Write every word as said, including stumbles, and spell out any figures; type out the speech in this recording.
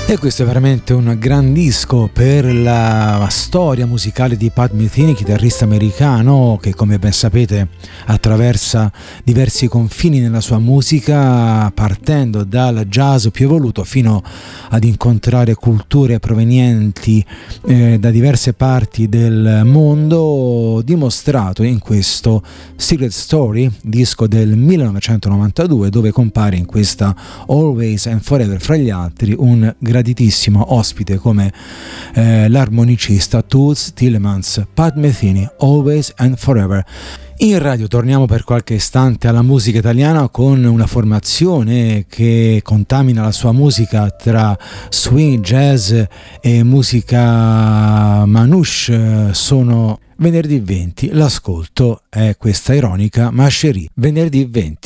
E questo è veramente un gran disco per la storia musicale di Pat Metheny, chitarrista americano che, come ben sapete, attraversa diversi confini nella sua musica, partendo dal jazz più evoluto fino ad incontrare culture provenienti eh, da diverse parti del mondo, dimostrato in questo Secret Story, disco del millenovecentonovantadue, dove compare in questa Always and Forever fra gli altri un graditissimo ospite come eh, l'armonicista Toots Thielemans. Pat Metheny, Always and Forever. In radio torniamo per qualche istante alla musica italiana con una formazione che contamina la sua musica tra swing, jazz e musica manouche. Sono Venerdì venti, l'ascolto è questa ironica Ma Chérie. Venerdì venti.